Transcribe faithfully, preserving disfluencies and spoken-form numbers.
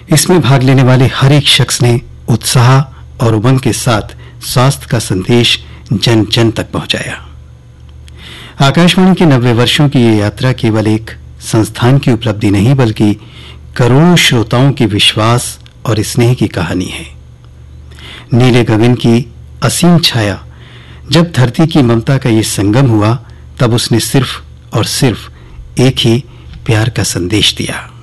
इसमें भाग लेने वाले हर एक शख्स ने उत्साह और उमंग के साथ स्वास्थ्य का संदेश जन जन तक पहुंचाया। आकाशवाणी के नब्बे वर्षों की ये यात्रा केवल एक संस्थान की उपलब्धि नहीं बल्कि करोड़ों श्रोताओं के विश्वास और स्नेह की कहानी है। नीले गगन की असीम छाया, जब धरती की ममता का ये संगम हुआ, तब उसने सिर्फ और सिर्फ एक ही प्यार का संदेश दिया।